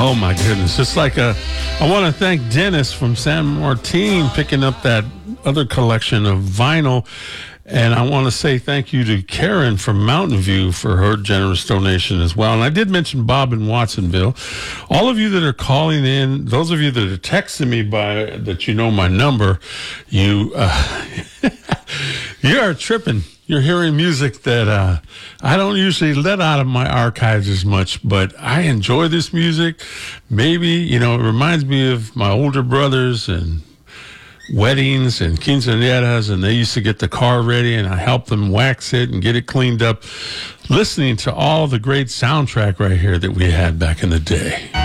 Oh my goodness. I want to thank Dennis from San Martin picking up that other collection of vinyl. And I want to say thank you to Karen from Mountain View for her generous donation as well. And I did mention Bob in Watsonville. All of you that are calling in, those of you that are texting me that you know my number, you are tripping. You're hearing music that I don't usually let out of my archives as much, but I enjoy this music. Maybe, it reminds me of my older brothers and weddings and quinceañeras, and they used to get the car ready, and I helped them wax it and get it cleaned up, listening to all the great soundtrack right here that we had back in the day.